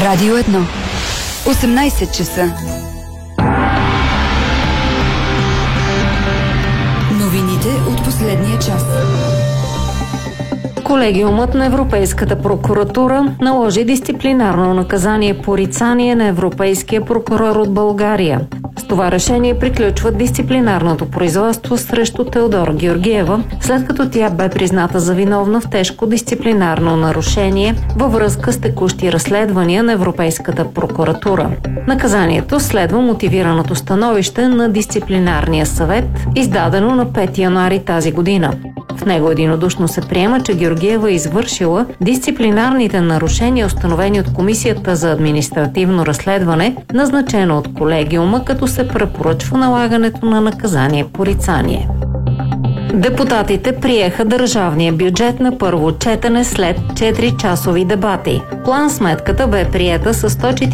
Радио 1. 18 часа. Новините от последния час. Колегиумът на Европейската прокуратура наложи дисциплинарно наказание порицание на европейския прокурор от България. С това решение приключва дисциплинарното производство срещу Теодора Георгиева, след като тя бе призната за виновна в тежко дисциплинарно нарушение във връзка с текущи разследвания на Европейската прокуратура. Наказанието следва мотивираното становище на дисциплинарния съвет, издадено на 5 януари тази година. В него единодушно се приема, че Георгиева е извършила дисциплинарните нарушения, установени от Комисията за административно разследване, назначена от колегиума, като се препоръчва налагането на наказание порицание. Депутатите приеха държавния бюджет на първо четене след 4-часови дебати. План-сметката бе приета с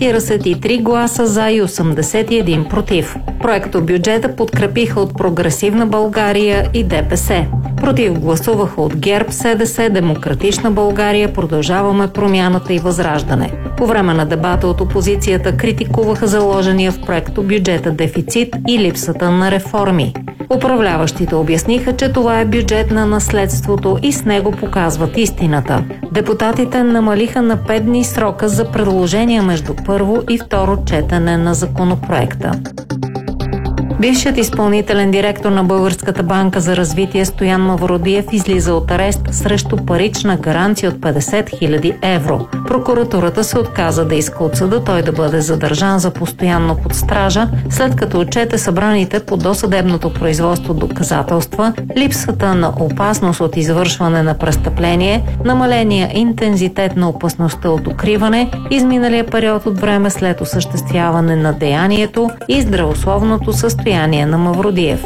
143 гласа за и 81 против. Проекто бюджета подкрепиха от Прогресивна България и ДПС. Против гласуваха от ГЕРБ, СДС, Демократична България, Продължаваме промяната и Възраждане. По време на дебата от опозицията критикуваха заложения в проекто бюджета дефицит и липсата на реформи. Управляващите обясниха, че това е бюджет на наследството и с него показват истината. Депутатите намалиха на 5 дни срока за предложения между първо и второ четене на законопроекта. Бившият изпълнителен директор на Българската банка за развитие Стоян Мавродиев излиза от арест срещу парична гаранция от 50 000 евро. Прокуратурата се отказа да иска от съда той да бъде задържан за постоянно под стража, след като отчете събраните по досъдебното производство доказателства, липсата на опасност от извършване на престъпление, намаления интензитет на опасността от укриване, изминалия период от време след осъществяване на деянието и здравословното състояние на Мавродиев.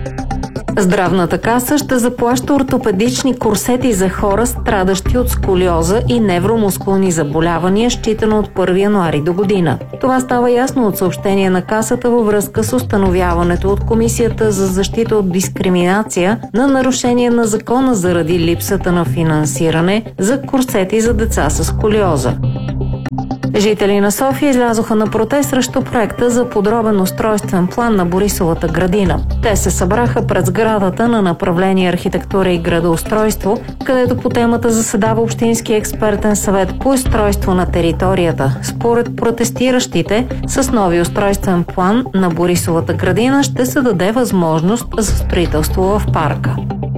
Здравната каса ще заплаща ортопедични курсети за хора, страдащи от сколиоза и невромускулни заболявания, считано от 1 януари до година. Това става ясно от съобщение на касата във връзка с установяването от Комисията за защита от дискриминация на нарушение на закона заради липсата на финансиране за курсети за деца с сколиоза. Жители на София излязоха на протест срещу проекта за подробен устройствен план на Борисовата градина. Те се събраха пред сградата на направление архитектура и градоустройство, където по темата заседава Общински експертен съвет по устройство на територията. Според протестиращите, с нови устройствен план на Борисовата градина ще се даде възможност за строителство в парка.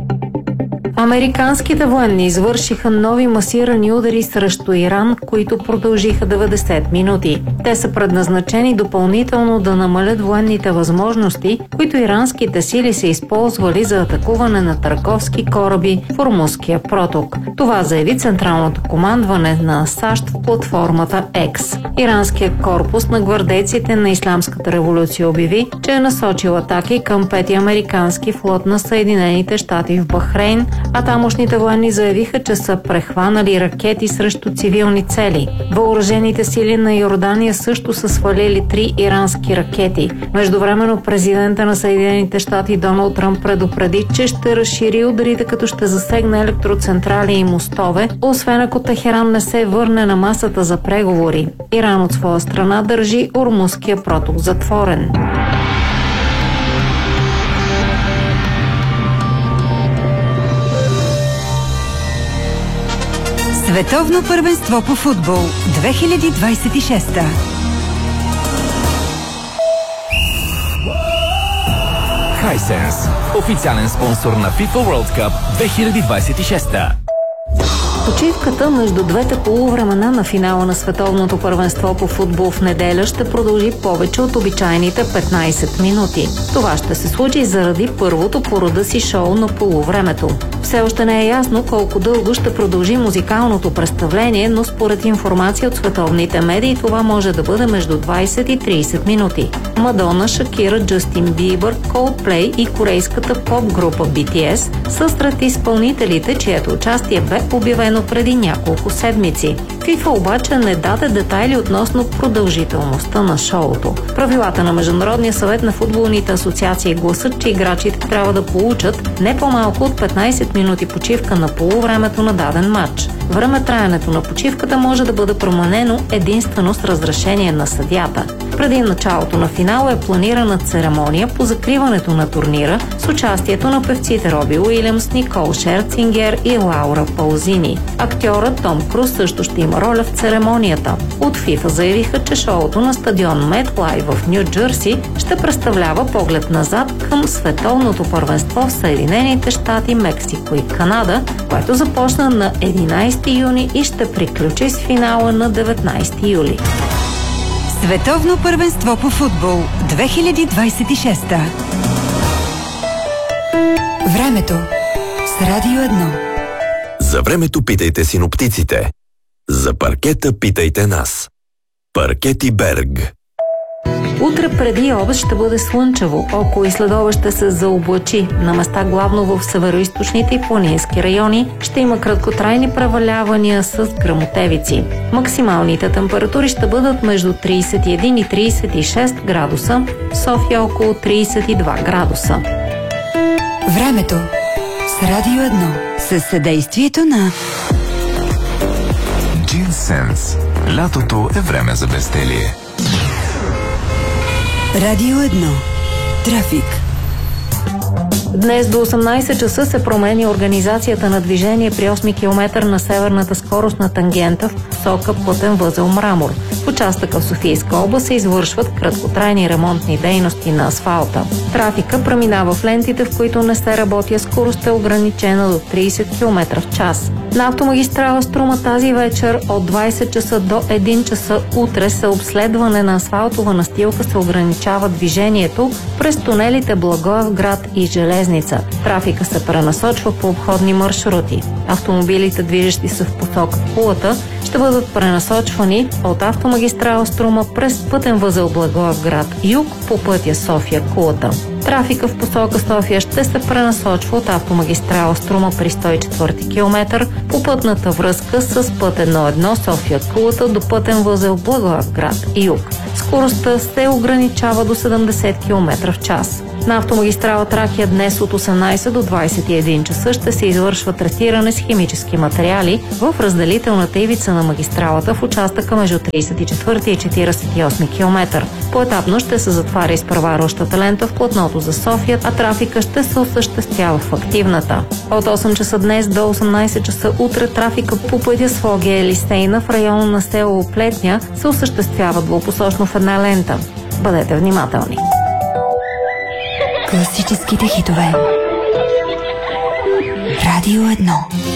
Американските военни извършиха нови масирани удари срещу Иран, които продължиха 90 минути. Те са предназначени допълнително да намалят военните възможности, които иранските сили са използвали за атакуване на търговски кораби в Ормузския проток. Това заяви Централното командване на САЩ в платформата X. Иранският корпус на гвардейците на Ислямската революция обяви, че е насочил атаки към 5-ти американски флот на Съединените щати в Бахрейн, а тамошните военни заявиха, че са прехванали ракети срещу цивилни цели. Въоръжените сили на Йордания също са свалили 3 ирански ракети. Междувременно президента на Съединените щати Доналд Тръмп предупреди, че ще разшири ударите, като ще засегне електроцентрали и мостове, освен ако Техеран не се върне на масата за преговори. Иран от своя страна държи Ормузския проток затворен. Световно първенство по футбол 2026. Hisense, официален спонсор на FIFA World Cup 2026. Почивката между двете полувремена на финала на Световното първенство по футбол в неделя ще продължи повече от обичайните 15 минути. Това ще се случи заради първото по рода си шоу на полувремето. Все още не е ясно колко дълго ще продължи музикалното представление, но според информация от световните медии това може да бъде между 20 и 30 минути. Мадона, Шакира, Джастин Бибър, Coldplay и корейската поп-група BTS са сред изпълнителите, чието участие бе обявено преди няколко седмици. FIFA обаче не даде детайли относно продължителността на шоуто. Правилата на Международния съвет на футболните асоциации гласят, че играчите трябва да получат не по-малко от 15 минути почивка на полувремето на даден матч. Времетраенето на почивката може да бъде променено единствено с разрешение на съдията. Преди началото на финала е планирана церемония по закриването на турнира с участието на певците Роби Уилямс, Никол Шерцингер и Лаура Паузини. Актьорът Том Круз също ще има роля в церемонията. От FIFA заявиха, че шоуто на стадион MetLife в Ню Джерси ще представлява поглед назад към световното първенство в Съединените щати, Мексико и Канада, което започна на 11 юни и ще приключи с финала на 19 юли. Световно първенство по футбол 2026. Времето с Радио 1. За времето питайте синоптиците. За паркета питайте нас. Паркети Берг. Утре преди обед ще бъде слънчево, около и следобед ще се заоблачи. На места главно в североизточните и планински райони ще има краткотрайни превалявания с гръмотевици. Максималните температури ще бъдат между 31 и 36 градуса, в София около 32 градуса. Времето с Радио 1 със съдействието на Джинсенс. Лятото е време за безделие. Радио 1. Трафик. Днес до 18 часа се променя организацията на движение при 8 км на северната скорост на тангента в посока пътен възел Мрамор. В участъка в Софийска област се извършват краткотрайни ремонтни дейности на асфалта. Трафика преминава в лентите, в които не се работи, скорост е ограничена до 30 км в час. На автомагистрала Струма тази вечер от 20 часа до 1 часа утре с обследване на асфалтова настилка се ограничава движението през тунелите Благоевград и Железница. Трафика се пренасочва по обходни маршрути. Автомобилите, движещи се в посока Кулата, ще бъдат пренасочвани от автомагистрала Струма през пътен възел Благоевград юг по пътя София-Кулата. Трафика в посока София ще се пренасочва от автомагистрала Струма при 104 км по пътната връзка с път 1-1 София-Кулата до пътен възел Благоевград юг. Скоростта се ограничава до 70 км в час. На автомагистрала Тракия днес от 18 до 21 часа ще се извършва третиране с химически материали в разделителната ивица на магистралата в участъка между 34 и 48 км. Поетапно ще се затваря изпреварващата лента в платното за София, а трафика ще се осъществява в активната. От 8 часа днес до 18 часа утре трафика по пътя Своге Елисейна в района на село Плетня се осъществява двупосочно в една лента. Бъдете внимателни! Класическите хитове. Радио 1.